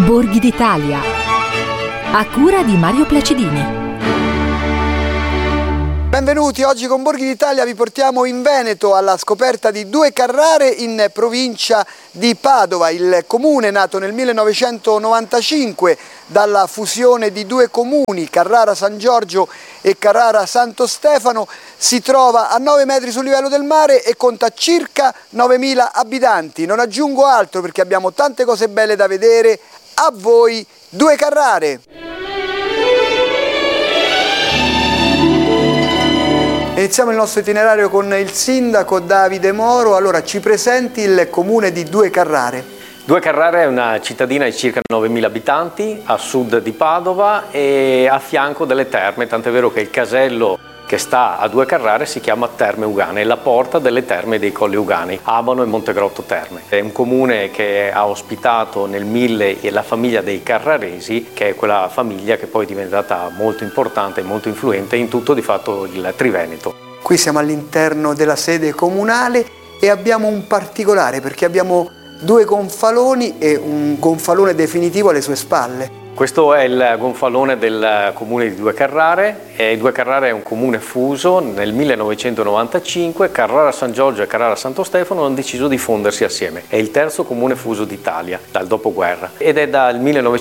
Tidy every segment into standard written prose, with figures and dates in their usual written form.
Borghi d'Italia, a cura di Mario Placidini. Benvenuti, oggi con Borghi d'Italia vi portiamo in Veneto alla scoperta di Due Carrare in provincia di Padova. Il comune, nato nel 1995 dalla fusione di due comuni, Carrara San Giorgio e Carrara Santo Stefano, si trova a 9 metri sul livello del mare e conta circa 9.000 abitanti. Non aggiungo altro perché abbiamo tante cose belle da vedere. A voi Due Carrare! Iniziamo il nostro itinerario con il sindaco Davide Moro. Allora, ci presenti il comune di Due Carrare? Due Carrare è una cittadina di circa 9.000 abitanti a sud di Padova e a fianco delle terme, tant'è vero che il casello che sta a Due Carrare si chiama Terme Ugane, la porta delle terme dei Colli Ugani, Abano e Montegrotto Terme. È un comune che ha ospitato nel 1000 la famiglia dei Carraresi, che è quella famiglia che poi è diventata molto importante e molto influente in tutto di fatto il Triveneto. Qui siamo all'interno della sede comunale e abbiamo un particolare perché abbiamo due gonfaloni e un gonfalone definitivo alle sue spalle. Questo è il gonfalone del comune di Due Carrare. Due Carrare è un comune fuso. Nel 1995 Carrara San Giorgio e Carrara Santo Stefano hanno deciso di fondersi assieme. È il terzo comune fuso d'Italia dal dopoguerra ed è dal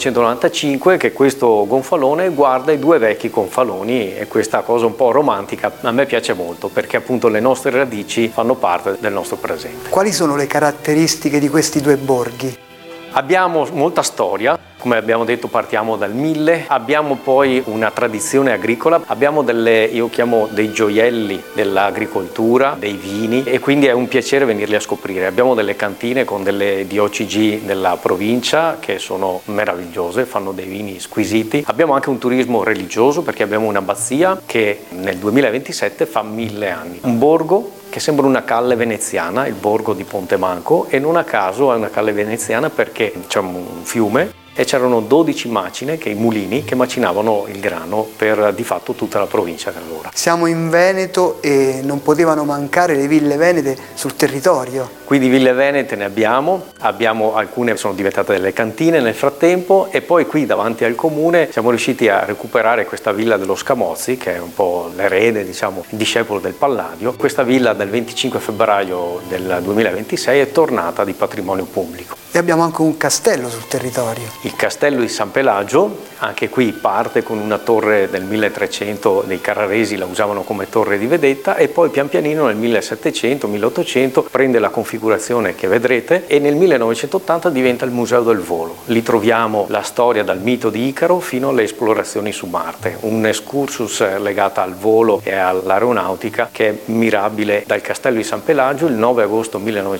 1995 che questo gonfalone guarda i due vecchi gonfaloni e questa cosa un po' romantica a me piace molto perché appunto le nostre radici fanno parte del nostro presente. Quali sono le caratteristiche di questi due borghi? Abbiamo molta storia, come abbiamo detto partiamo dal 1000, abbiamo poi una tradizione agricola, abbiamo io chiamo dei gioielli dell'agricoltura, dei vini e quindi è un piacere venirli a scoprire. Abbiamo delle cantine con delle DOCG della provincia che sono meravigliose, fanno dei vini squisiti. Abbiamo anche un turismo religioso perché abbiamo un'abbazia che nel 2027 fa 1000 anni. Un borgo che sembra una calle veneziana, il borgo di Pontemanco, e non a caso è una calle veneziana perché c'è un fiume e c'erano 12 macine, i mulini, che macinavano il grano per di fatto tutta la provincia allora. Siamo in Veneto e non potevano mancare le ville venete sul territorio. Qui di ville venete ne abbiamo alcune sono diventate delle cantine nel frattempo e poi qui davanti al comune siamo riusciti a recuperare questa villa dello Scamozzi che è un po' l'erede, diciamo, il discepolo del Palladio. Questa villa dal 25 febbraio del 2026 è tornata di patrimonio pubblico. E abbiamo anche un castello sul territorio. Il castello di San Pelagio, anche qui parte con una torre del 1300, dei Carraresi la usavano come torre di vedetta e poi pian pianino nel 1700-1800 prende la configurazione che vedrete e nel 1980 diventa il Museo del Volo. Lì troviamo la storia dal mito di Icaro fino alle esplorazioni su Marte, un excursus legato al volo e all'aeronautica che è mirabile. Dal castello di San Pelagio il 9 agosto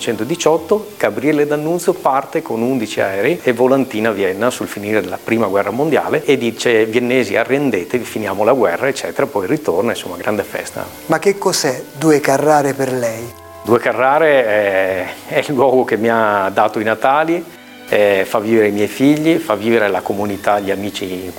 1918 Gabriele D'Annunzio parte con 11 aerei e volantina Vienna sul finire della prima guerra mondiale e dice viennesi arrendetevi, finiamo la guerra eccetera, poi ritorna, insomma grande festa. Ma che cos'è Due Carrare per lei? Due Carrare è il luogo che mi ha dato i Natali, fa vivere i miei figli, fa vivere la comunità, gli amici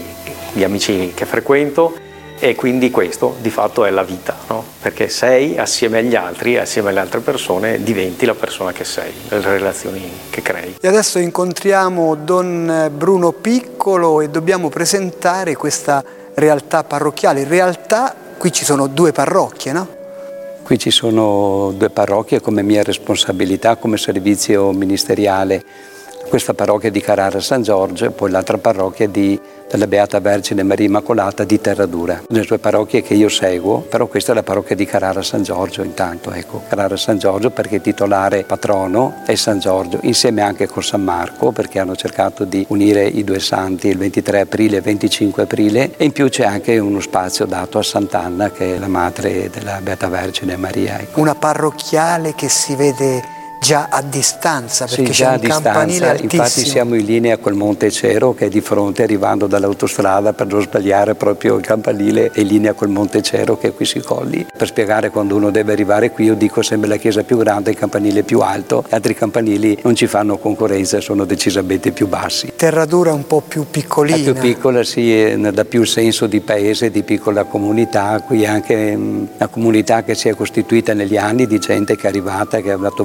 che frequento e quindi questo di fatto è la vita, no? Perché sei assieme agli altri, assieme alle altre persone, diventi la persona che sei, le relazioni che crei. E adesso incontriamo Don Bruno Piccolo e dobbiamo presentare questa realtà parrocchiale. In realtà qui ci sono due parrocchie, no? Qui ci sono due parrocchie come mia responsabilità, come servizio ministeriale. Questa parrocchia di Carrara San Giorgio e poi l'altra parrocchia della Beata Vergine Maria Immacolata di Terradura. Le due parrocchie che io seguo, però questa è la parrocchia di Carrara San Giorgio intanto, ecco. Carrara San Giorgio perché il titolare patrono è San Giorgio, insieme anche con San Marco perché hanno cercato di unire i due santi il 23 aprile e il 25 aprile e in più c'è anche uno spazio dato a Sant'Anna che è la madre della Beata Vergine Maria. Ecco. Una parrocchiale che si vede già a distanza perché sì, c'è un campanile altissimo. Infatti siamo in linea col Monte Cero che è di fronte arrivando dall'autostrada, per non sbagliare proprio il campanile è in linea col Monte Cero che è qui sui colli. Per spiegare quando uno deve arrivare qui io dico sempre la chiesa più grande, il campanile più alto, gli altri campanili non ci fanno concorrenza, sono decisamente più bassi. Terradura è un po' più piccolina. È più piccola, sì, dà più senso di paese, di piccola comunità. Qui è anche una comunità che si è costituita negli anni di gente che è arrivata, che ha dato vita anche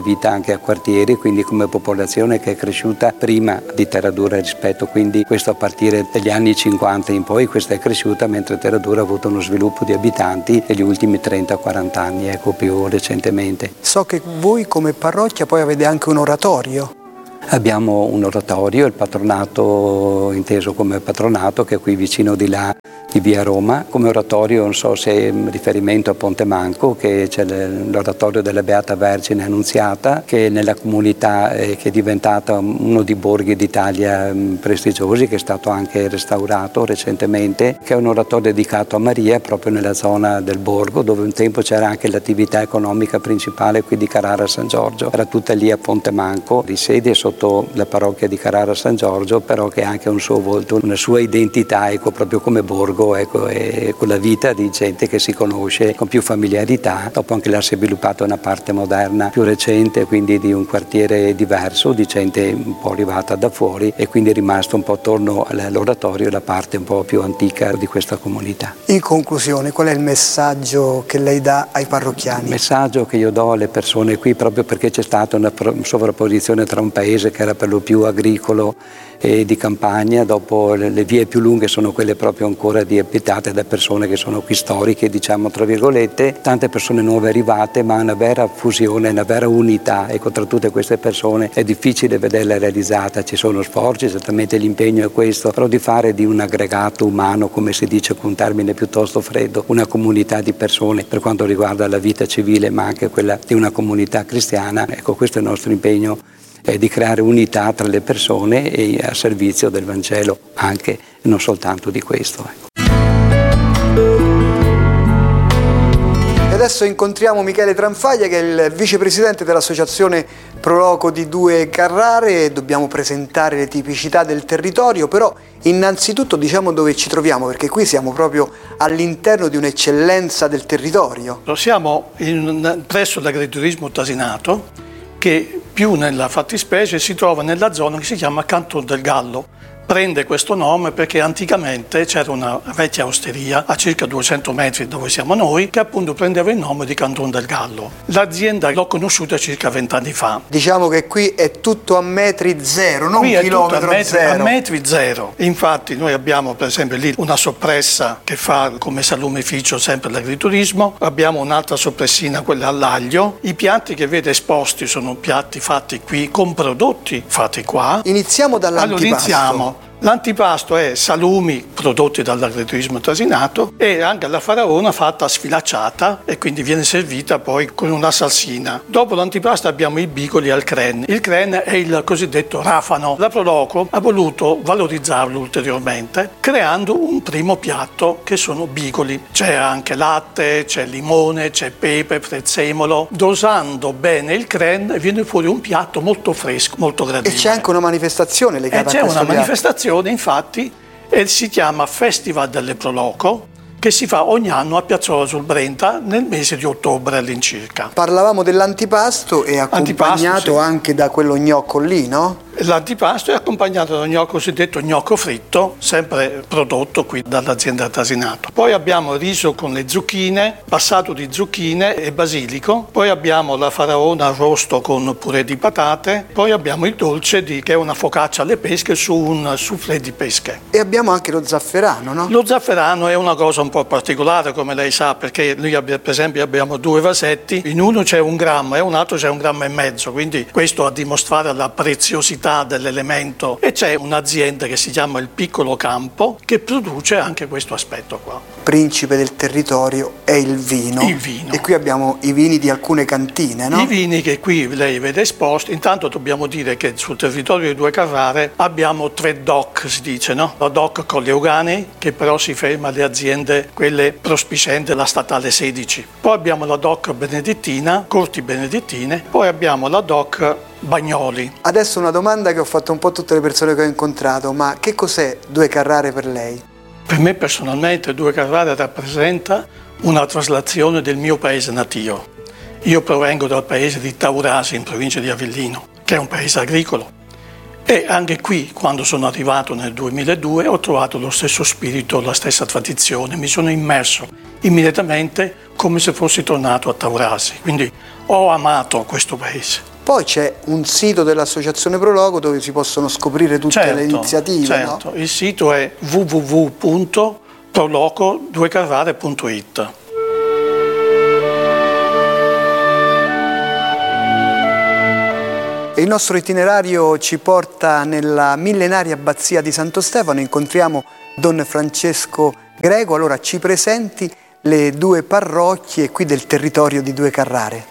anche a quartieri, quindi come popolazione che è cresciuta prima di Terradura rispetto, quindi questo a partire dagli anni 50 in poi questa è cresciuta, mentre Terradura ha avuto uno sviluppo di abitanti negli ultimi 30-40 anni, ecco, più recentemente. So che voi come parrocchia poi avete anche un oratorio. Abbiamo un oratorio, il patronato inteso come patronato, che è qui vicino di là, di via Roma. Come oratorio non so se è in riferimento a Ponte Manco, che c'è l'oratorio della Beata Vergine Annunziata, che nella comunità che è diventata uno dei borghi d'Italia prestigiosi, che è stato anche restaurato recentemente, che è un oratorio dedicato a Maria proprio nella zona del borgo, dove un tempo c'era anche l'attività economica principale qui di Carrara San Giorgio, era tutta lì a Ponte Manco, di sede sotto la parrocchia di Carrara San Giorgio, però che ha anche un suo volto, una sua identità, ecco, proprio come borgo, ecco, e con la vita di gente che si conosce con più familiarità. Dopo anche l'ha sviluppato una parte moderna più recente, quindi di un quartiere diverso, di gente un po' arrivata da fuori, e quindi è rimasto un po' attorno all'oratorio la parte un po' più antica di questa comunità. In conclusione, qual è il messaggio che lei dà ai parrocchiani? Il messaggio che io do alle persone qui, proprio perché c'è stata una sovrapposizione tra un paese che era per lo più agricolo e di campagna, dopo le vie più lunghe sono quelle proprio ancora abitate da persone che sono qui storiche, diciamo tra virgolette, tante persone nuove arrivate, ma una vera fusione, una vera unità, ecco, tra tutte queste persone è difficile vederla realizzata. Ci sono sforzi, certamente l'impegno è questo, però di fare di un aggregato umano, come si dice con un termine piuttosto freddo, una comunità di persone per quanto riguarda la vita civile, ma anche quella di una comunità cristiana, ecco, questo è il nostro impegno, è di creare unità tra le persone e a servizio del Vangelo anche, non soltanto di questo. E adesso incontriamo Michele Tranfaglia, che è il vicepresidente dell'associazione Proloco di Due Carrare. Dobbiamo presentare le tipicità del territorio, però innanzitutto diciamo dove ci troviamo, perché qui siamo proprio all'interno di un'eccellenza del territorio. Siamo presso l'agriturismo Tasinato, che più nella fattispecie si trova nella zona che si chiama Canton del Gallo. Prende questo nome perché anticamente c'era una vecchia osteria a circa 200 metri dove siamo noi, che appunto prendeva il nome di Canton del Gallo. L'azienda l'ho conosciuta circa 20 anni fa. Diciamo che qui è tutto a metri zero, non qui chilometro è zero. A metri zero. Infatti noi abbiamo per esempio lì una soppressa che fa come salumificio sempre l'agriturismo, abbiamo un'altra soppressina, quella all'aglio. I piatti che vede esposti sono piatti fatti qui con prodotti fatti qua. Iniziamo dall'antipasto. Allora iniziamo. L'antipasto è salumi prodotti dall'agriturismo Tasinato e anche la faraona fatta sfilacciata, e quindi viene servita poi con una salsina. Dopo l'antipasto abbiamo i bigoli al cren. Il cren è il cosiddetto rafano. La Proloco ha voluto valorizzarlo ulteriormente creando un primo piatto che sono bigoli. C'è anche latte, c'è limone, c'è pepe, prezzemolo. Dosando bene il cren viene fuori un piatto molto fresco, molto gradevole. E c'è anche una manifestazione legata a questo piatto. C'è una manifestazione, infatti, e si chiama Festival delle Proloco, che si fa ogni anno a Piazzola sul Brenta nel mese di ottobre all'incirca. Parlavamo dell'antipasto e accompagnato sì, anche da quello gnocco lì, no? L'antipasto è accompagnato da un gnocco cosiddetto gnocco fritto, sempre prodotto qui dall'azienda Tasinato. Poi abbiamo il riso con le zucchine, passato di zucchine e basilico. Poi abbiamo la faraona arrosto con purè di patate. Poi abbiamo il dolce che è una focaccia alle pesche su un soufflé di pesche. E abbiamo anche lo zafferano, no? Lo zafferano è una cosa un po' particolare, come lei sa, perché noi per esempio abbiamo 2 vasetti, in uno c'è 1 grammo e un altro c'è 1,5 grammi, quindi questo a dimostrare la preziosità dell'elemento. E c'è un'azienda che si chiama Il Piccolo Campo che produce anche questo aspetto qua. Principe del territorio è il vino. Il vino. E qui abbiamo i vini di alcune cantine, no? I vini che qui lei vede esposti. Intanto dobbiamo dire che sul territorio di Due Carrare abbiamo 3 DOC, si dice, no? La DOC Colli Euganei, che però si ferma alle aziende quelle prospicenti la statale 16. Poi abbiamo la DOC Benedettina, Corti Benedettine. Poi abbiamo la DOC Bagnoli. Adesso una domanda che ho fatto un po' a tutte le persone che ho incontrato, ma che cos'è Due Carrare per lei? Per me personalmente Due Carrare rappresenta una traslazione del mio paese natio. Io provengo dal paese di Taurasi, in provincia di Avellino, che è un paese agricolo. E anche qui, quando sono arrivato nel 2002, ho trovato lo stesso spirito, la stessa tradizione. Mi sono immerso immediatamente come se fossi tornato a Taurasi. Quindi ho amato questo paese. Poi c'è un sito dell'Associazione Proloco dove si possono scoprire tutte le iniziative. Certo, no? Il sito è www.proloco2carrare.it. E il nostro itinerario ci porta nella millenaria abbazia di Santo Stefano, incontriamo Don Francesco Greco. Allora ci presenti le due parrocchie qui del territorio di Due Carrare.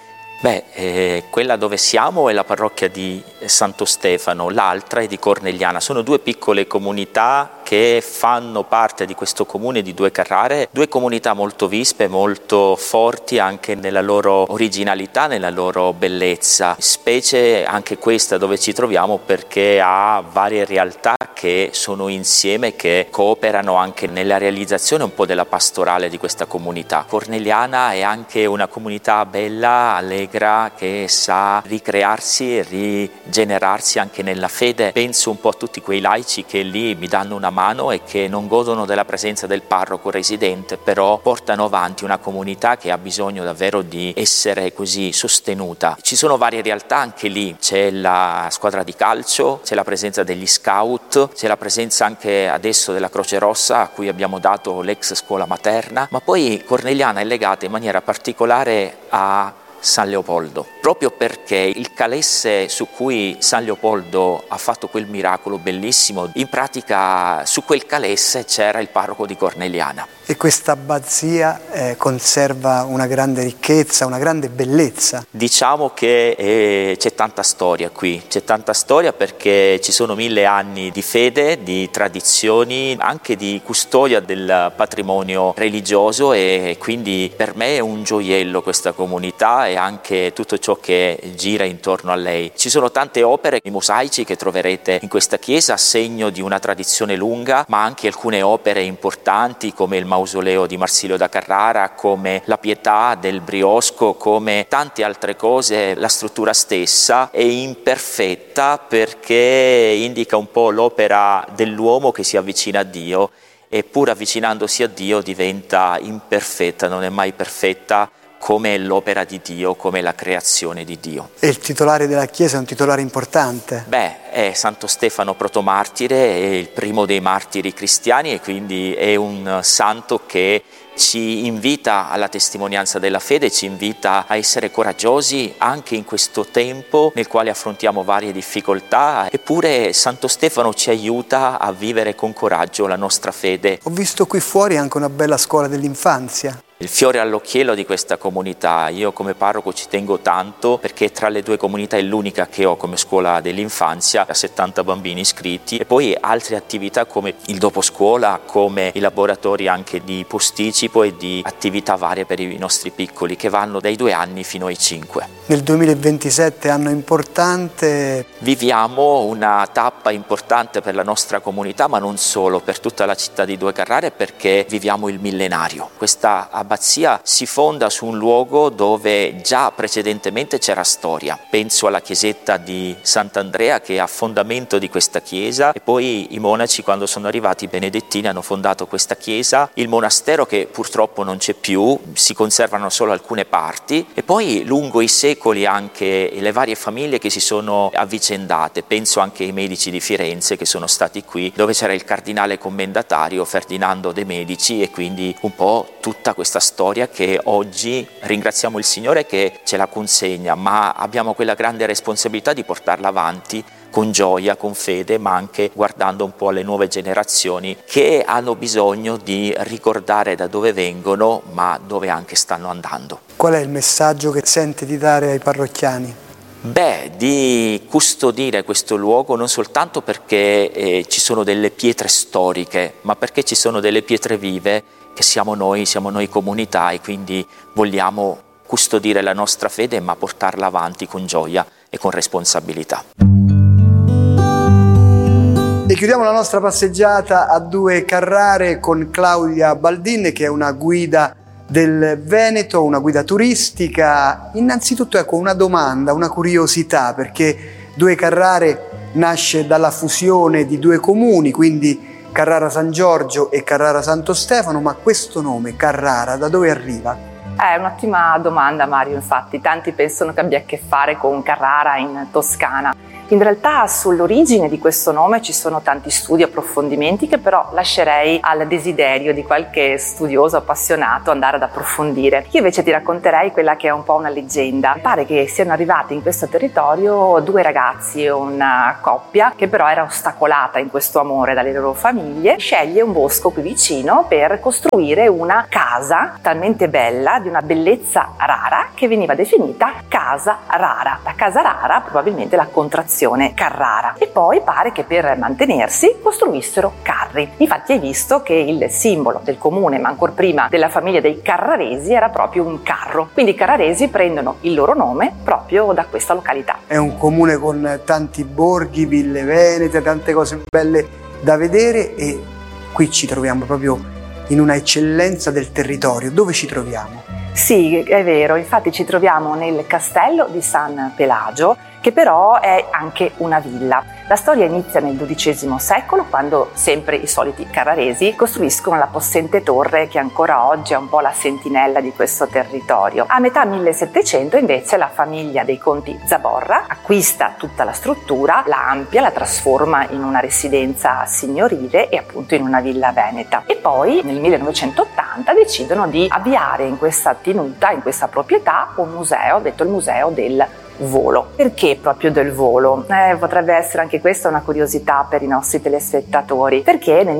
Quella dove siamo è la parrocchia di Santo Stefano, l'altra è di Cornegliana. Sono due piccole comunità che fanno parte di questo comune di Due Carrare, due comunità molto vispe, molto forti anche nella loro originalità, nella loro bellezza, specie anche questa dove ci troviamo perché ha varie realtà che sono insieme, che cooperano anche nella realizzazione un po' della pastorale di questa comunità. Cornegliana è anche una comunità bella, allegra, che sa ricrearsi e rigenerarsi anche nella fede. Penso un po' a tutti quei laici che lì mi danno una mano e che non godono della presenza del parroco residente, però portano avanti una comunità che ha bisogno davvero di essere così sostenuta. Ci sono varie realtà anche lì, c'è la squadra di calcio, c'è la presenza degli scout, c'è la presenza anche adesso della Croce Rossa a cui abbiamo dato l'ex scuola materna, ma poi Cornegliana è legata in maniera particolare a San Leopoldo, proprio perché il calesse su cui San Leopoldo ha fatto quel miracolo bellissimo, in pratica su quel calesse c'era il parroco di Cornegliana. E questa abbazia conserva una grande ricchezza, una grande bellezza. Diciamo che c'è tanta storia qui, c'è tanta storia perché ci sono 1000 anni di fede, di tradizioni, anche di custodia del patrimonio religioso, e quindi per me è un gioiello questa comunità e anche tutto ciò che gira intorno a lei. Ci sono tante opere, i mosaici che troverete in questa chiesa, segno di una tradizione lunga, ma anche alcune opere importanti come il mausoleo di Marsilio da Carrara, come la Pietà del Briosco, come tante altre cose. La struttura stessa è imperfetta perché indica un po' l'opera dell'uomo che si avvicina a Dio, e pur avvicinandosi a Dio diventa imperfetta, non è mai perfetta come l'opera di Dio, come la creazione di Dio. E il titolare della chiesa è un titolare importante? È Santo Stefano protomartire, è il primo dei martiri cristiani e quindi è un santo che ci invita alla testimonianza della fede, ci invita a essere coraggiosi anche in questo tempo nel quale affrontiamo varie difficoltà, eppure Santo Stefano ci aiuta a vivere con coraggio la nostra fede. Ho visto qui fuori anche una bella scuola dell'infanzia. Il fiore all'occhiello di questa comunità, io come parroco ci tengo tanto perché tra le due comunità è l'unica che ho come scuola dell'infanzia, a 70 bambini iscritti, e poi altre attività come il doposcuola, come i laboratori anche di posticipo e di attività varie per i nostri piccoli che vanno dai 2 anni fino ai 5. Nel 2027 anno importante. Viviamo una tappa importante per la nostra comunità, ma non solo, per tutta la città di Due Carrare, perché viviamo il millenario. Questa abbazia si fonda su un luogo dove già precedentemente c'era storia. Penso alla chiesetta di Sant'Andrea che è a fondamento di questa chiesa, e poi i monaci, quando sono arrivati i benedettini, hanno fondato questa chiesa, il monastero che purtroppo non c'è più, si conservano solo alcune parti, e poi lungo i secoli anche le varie famiglie che si sono avvicendate. Penso anche ai Medici di Firenze che sono stati qui, dove c'era il cardinale commendatario Ferdinando de' Medici, e quindi un po' tutta questa storia che oggi ringraziamo il Signore che ce la consegna, ma abbiamo quella grande responsabilità di portarla avanti con gioia, con fede, ma anche guardando un po' alle nuove generazioni che hanno bisogno di ricordare da dove vengono, ma dove anche stanno andando. Qual è il messaggio che sente di dare ai parrocchiani? Di custodire questo luogo non soltanto perché ci sono delle pietre storiche, ma perché ci sono delle pietre vive che siamo noi comunità, e quindi vogliamo custodire la nostra fede ma portarla avanti con gioia e con responsabilità. E chiudiamo la nostra passeggiata a Due Carrare con Claudia Baldin, che è una guida del Veneto, una guida turistica. Innanzitutto ecco una domanda, una curiosità, perché Due Carrare nasce dalla fusione di due comuni, quindi Carrara San Giorgio e Carrara Santo Stefano, ma questo nome Carrara da dove arriva? È un'ottima domanda, Mario, infatti tanti pensano che abbia a che fare con Carrara in Toscana. In realtà sull'origine di questo nome ci sono tanti studi e approfondimenti che però lascerei al desiderio di qualche studioso appassionato andare ad approfondire. Io invece ti racconterei quella che è un po' una leggenda. Pare che siano arrivati in questo territorio due ragazzi, una coppia che però era ostacolata in questo amore dalle loro famiglie, sceglie un bosco qui vicino per costruire una casa talmente bella, di una bellezza rara, che veniva definita Casa Rara. La Casa Rara probabilmente la contrazione Carrara, e poi pare che per mantenersi costruissero carri. Infatti hai visto che il simbolo del comune, ma ancor prima della famiglia dei Carraresi, era proprio un carro, quindi i Carraresi prendono il loro nome proprio da questa località. È un comune con tanti borghi, ville venete, tante cose belle da vedere, e qui ci troviamo proprio in una eccellenza del territorio. Dove ci troviamo? Sì, è vero, infatti ci troviamo nel castello di San Pelagio, che però è anche una villa. La storia inizia nel XII secolo, quando sempre i soliti Carraresi costruiscono la possente torre che ancora oggi è un po' la sentinella di questo territorio. A metà 1700 invece la famiglia dei conti Zaborra acquista tutta la struttura, la amplia, la trasforma in una residenza signorile e appunto in una villa veneta. E poi nel 1980 decidono di avviare in questa tenuta, in questa proprietà, un museo, detto il Museo del Volo. Perché proprio del volo? Potrebbe essere anche questa una curiosità per i nostri telespettatori, perché nel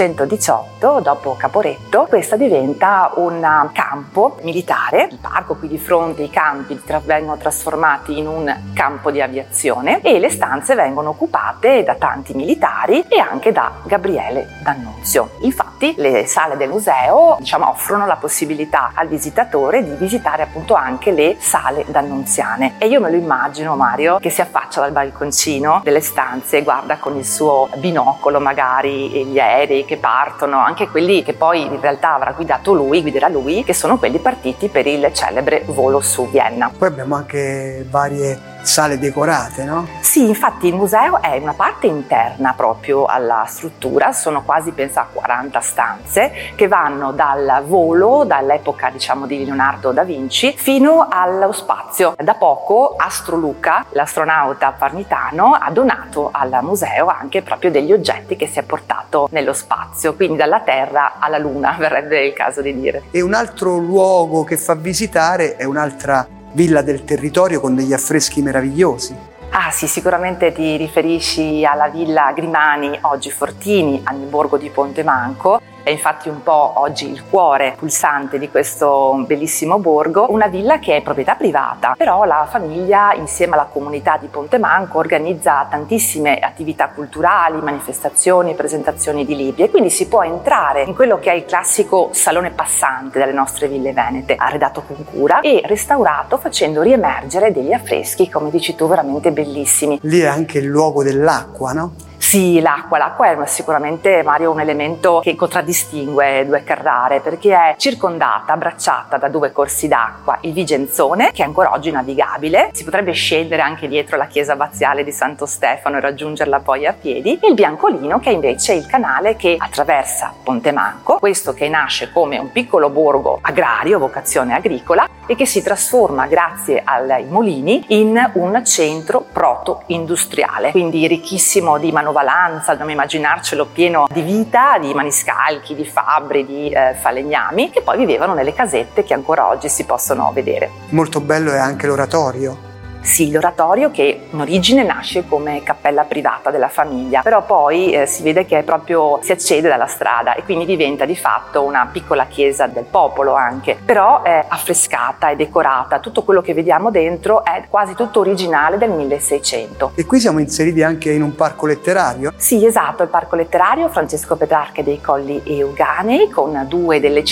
1918, dopo Caporetto, questa diventa un campo militare. Il parco qui di fronte, i campi vengono trasformati in un campo di aviazione e le stanze vengono occupate da tanti militari e anche da Gabriele D'Annunzio. Infatti le sale del museo, offrono la possibilità al visitatore di visitare appunto anche le sale d'annunziane, e io me lo immagino, Mario, che si affaccia dal balconcino delle stanze e guarda con il suo binocolo magari gli aerei che partono, anche quelli che poi in realtà guiderà lui, che sono quelli partiti per il celebre volo su Vienna. Poi abbiamo anche varie sale decorate, no? Sì, infatti il museo è una parte interna proprio alla struttura, sono quasi, pensa, 40 stanze che vanno dal volo, dall'epoca di Leonardo da Vinci, fino allo spazio. Da poco Astroluca, l'astronauta parmitano, ha donato al museo anche proprio degli oggetti che si è portato nello spazio, quindi dalla Terra alla Luna, verrebbe il caso di dire. E un altro luogo che fa visitare è un'altra villa del territorio con degli affreschi meravigliosi. Ah sì, sicuramente ti riferisci alla Villa Grimani, oggi Fortini, nel borgo di Pontemanco. È infatti un po' oggi il cuore pulsante di questo bellissimo borgo, una villa che è proprietà privata, però la famiglia insieme alla comunità di Pontemanco organizza tantissime attività culturali, manifestazioni, presentazioni di libri, e quindi si può entrare in quello che è il classico salone passante delle nostre ville venete, arredato con cura e restaurato facendo riemergere degli affreschi, come dici tu, veramente bellissimi. Lì è anche il luogo dell'acqua, no? Sì, l'acqua è sicuramente, Mario, un elemento che contraddistingue Due Carrare, perché è circondata, abbracciata da due corsi d'acqua, il Vigenzone, che è ancora oggi navigabile, si potrebbe scendere anche dietro la chiesa abbaziale di Santo Stefano e raggiungerla poi a piedi, e il Biancolino, che è invece il canale che attraversa Pontemanco, questo che nasce come un piccolo borgo agrario, vocazione agricola, e che si trasforma grazie ai mulini in un centro proto-industriale, quindi ricchissimo di manovalanza, dobbiamo immaginarcelo pieno di vita, di maniscalchi, di fabbri, di falegnami, che poi vivevano nelle casette che ancora oggi si possono vedere. Molto bello è anche l'oratorio. Sì, l'oratorio che in origine nasce come cappella privata della famiglia, però poi si vede che si accede dalla strada e quindi diventa di fatto una piccola chiesa del popolo anche, però è affrescata, è decorata, tutto quello che vediamo dentro è quasi tutto originale del 1600. E qui siamo inseriti anche in un parco letterario? Sì, esatto, il parco letterario Francesco Petrarca dei Colli Euganei, con 2 delle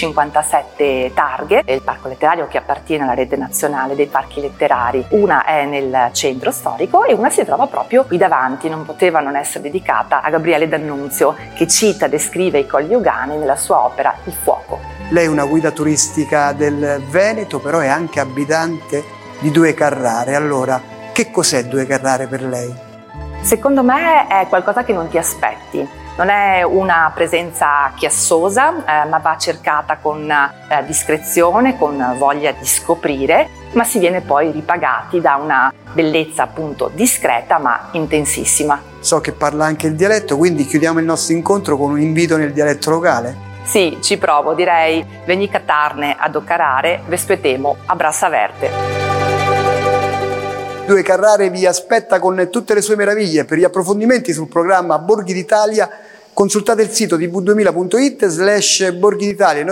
57 targhe, è il parco letterario che appartiene alla rete nazionale dei parchi letterari. Una è nel centro storico e una si trova proprio qui davanti, non poteva non essere dedicata a Gabriele D'Annunzio, che cita e descrive i Colli Euganei nella sua opera Il fuoco. Lei è una guida turistica del Veneto, però è anche abitante di Due Carrare. Allora, che cos'è Due Carrare per lei? Secondo me è qualcosa che non ti aspetti. Non è una presenza chiassosa, ma va cercata con discrezione, con voglia di scoprire, ma si viene poi ripagati da una bellezza appunto discreta ma intensissima. So che parla anche il dialetto, quindi chiudiamo il nostro incontro con un invito nel dialetto locale. Sì, ci provo, direi veni catarne ad Ocarare, vespettemo a Brassa Verte. Due Carrare vi aspetta con tutte le sue meraviglie. Per gli approfondimenti sul programma Borghi d'Italia consultate il sito tv2000.it/Borghi d'Italia.